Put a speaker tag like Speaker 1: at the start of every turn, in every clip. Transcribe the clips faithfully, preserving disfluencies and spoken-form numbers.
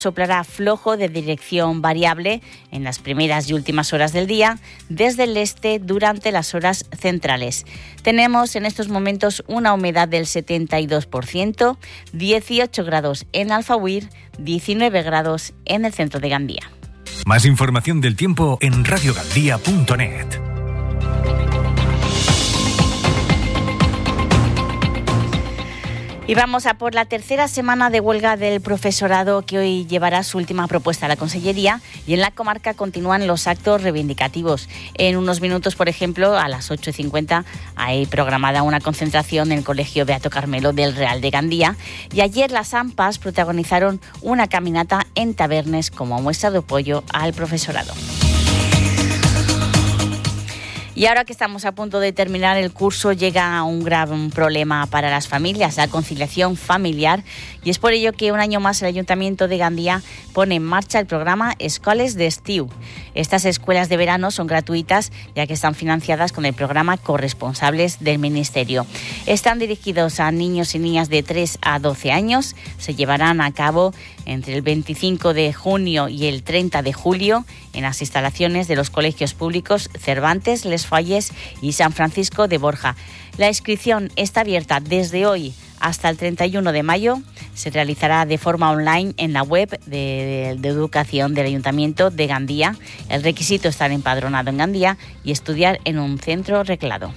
Speaker 1: Soplará flojo de dirección variable en las primeras y últimas horas del día desde el este durante las horas centrales. Tenemos en estos momentos una humedad del setenta y dos por ciento, dieciocho grados en Alfauir, diecinueve grados en el centro de Gandía.
Speaker 2: Más información del tiempo en radio gandía punto net.
Speaker 1: Y vamos a por la tercera semana de huelga del profesorado, que hoy llevará su última propuesta a la Consellería, y en la comarca continúan los actos reivindicativos. En unos minutos, por ejemplo, a las ocho y cincuenta hay programada una concentración en el Colegio Beato Carmelo del Real de Gandía, y ayer las AMPAs protagonizaron una caminata en Tabernes como muestra de apoyo al profesorado. Y ahora que estamos a punto de terminar el curso, llega un gran problema para las familias, la conciliación familiar, y es por ello que un año más el Ayuntamiento de Gandía pone en marcha el programa Escoles d'Estiu. Estas escuelas de verano son gratuitas, ya que están financiadas con el programa Corresponsables del Ministerio. Están dirigidos a niños y niñas de tres a doce años, se llevarán a cabo entre el veinticinco de junio y el treinta de julio en las instalaciones de los colegios públicos Cervantes, Les Falles y San Francisco de Borja. La inscripción está abierta desde hoy hasta el treinta y uno de mayo. Se realizará de forma online en la web de, de, de educación del Ayuntamiento de Gandía. El requisito es estar empadronado en Gandía y estudiar en un centro reglado.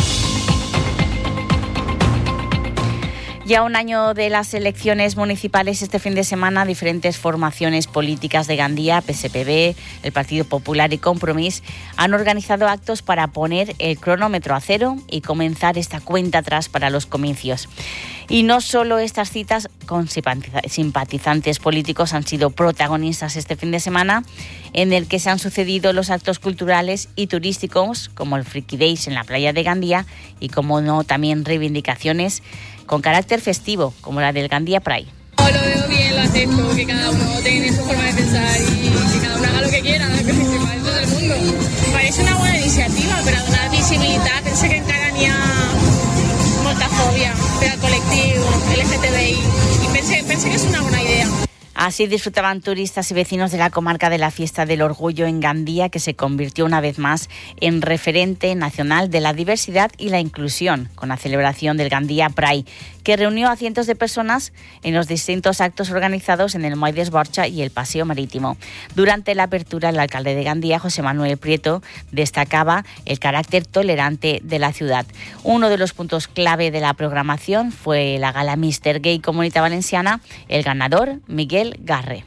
Speaker 1: Ya un año de las elecciones municipales, este fin de semana diferentes formaciones políticas de Gandía, P S P B, el Partido Popular y Compromís, han organizado actos para poner el cronómetro a cero y comenzar esta cuenta atrás para los comicios. Y no solo estas citas con simpatizantes políticos han sido protagonistas este fin de semana, en el que se han sucedido los actos culturales y turísticos, como el Friki Days en la playa de Gandía, y como no, también reivindicaciones con carácter festivo, como la del Gandía Pride.
Speaker 3: Lo veo bien, lo acepto, que cada uno tenga su forma de pensar y que cada uno haga lo que quiera, que se para todo el mundo. Me parece una buena iniciativa, pero donar visibilitat, penso que encara n'hi ha molta fòbia per al col·lectiu L G T B I y pensé, pensé que es una buena idea.
Speaker 1: Así disfrutaban turistas y vecinos de la comarca de la Fiesta del Orgullo en Gandía, que se convirtió una vez más en referente nacional de la diversidad y la inclusión, con la celebración del Gandía Pride, que reunió a cientos de personas en los distintos actos organizados en el Moll d'Esborxa y el Paseo Marítimo. Durante la apertura, el alcalde de Gandía, José Manuel Prieto, destacaba el carácter tolerante de la ciudad. Uno de los puntos clave de la programación fue la gala míster Gay Comunitat Valenciana, el ganador, Miguel Garre.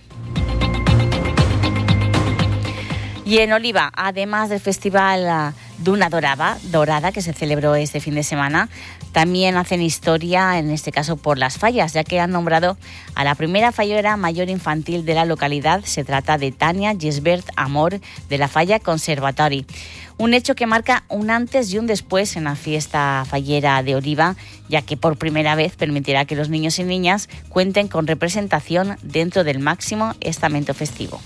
Speaker 1: Y en Oliva, además del festival Duna Dorada, Dorada, que se celebró este fin de semana, también hacen historia, en este caso por las fallas, ya que han nombrado a la primera fallera mayor infantil de la localidad. Se trata de Tania Gisbert Amor, de la Falla Conservatori. Un hecho que marca un antes y un después en la fiesta fallera de Oliva, ya que por primera vez permitirá que los niños y niñas cuenten con representación dentro del máximo estamento festivo.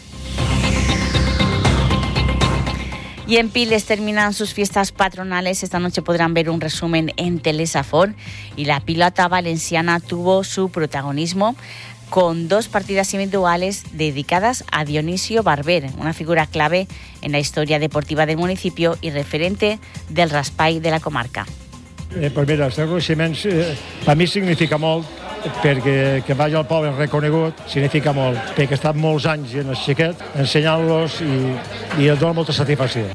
Speaker 1: Y en Piles terminan sus fiestas patronales. Esta noche podrán ver un resumen en Telesafor, y la pilota valenciana tuvo su protagonismo con dos partidas individuales dedicadas a Dionisio Barber, una figura clave en la historia deportiva del municipio y referente del raspall de la comarca.
Speaker 4: Eh, pues mira, els reconeixements eh, per mi significa molt, perquè que vagi al poble reconegut significa molt, perquè he estat molts anys en el xiquet ensenyant-los i, i els dona molta satisfacció.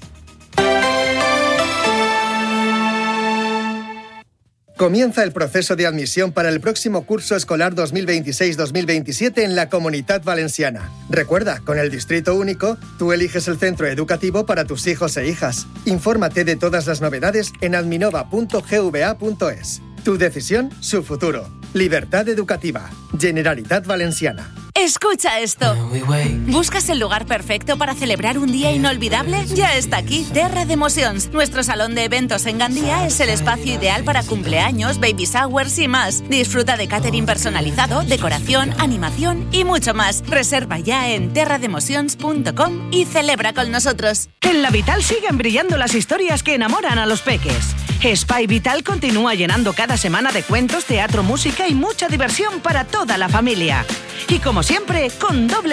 Speaker 5: Comienza el proceso de admisión para el próximo curso escolar dos mil veintiséis dos mil veintisiete en la Comunitat Valenciana. Recuerda, con el Distrito Único, tú eliges el centro educativo para tus hijos e hijas. Infórmate de todas las novedades en adminova punto gva punto es. Tu decisión, su futuro. Libertad educativa. Generalitat Valenciana.
Speaker 6: Escucha esto. ¿Buscas el lugar perfecto para celebrar un día inolvidable? Ya está aquí, Terra d'Emocions. Nuestro salón de eventos en Gandía es el espacio ideal para cumpleaños, baby showers y más. Disfruta de catering personalizado, decoración, animación y mucho más. Reserva ya en terra d'emocions punto com y celebra con nosotros.
Speaker 7: En La Vital siguen brillando las historias que enamoran a los peques. Spy Vital continúa llenando cada semana de cuentos, teatro, música y mucha diversión para toda la familia. Y como siempre, con doble